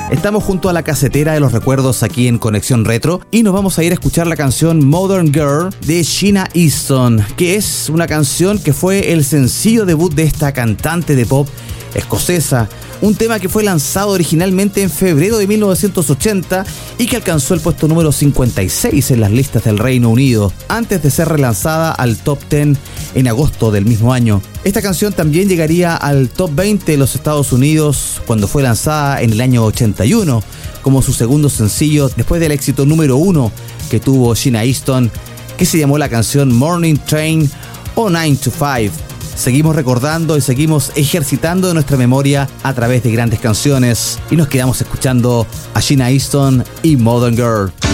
Estamos junto a la casetera de los recuerdos aquí en Conexión Retro y nos vamos a ir a escuchar la canción Modern Girl de Sheena Easton, que es una canción que fue el sencillo debut de esta cantante de pop escocesa, un tema que fue lanzado originalmente en febrero de 1980 y que alcanzó el puesto número 56 en las listas del Reino Unido, antes de ser relanzada al top 10 en agosto del mismo año. Esta canción también llegaría al top 20 de los Estados Unidos cuando fue lanzada en el año 81 como su segundo sencillo después del éxito número 1 que tuvo Sheena Easton, que se llamó la canción Morning Train o 9 to 5. Seguimos recordando y seguimos ejercitando nuestra memoria a través de grandes canciones y nos quedamos escuchando a Sheena Easton y Modern Girl.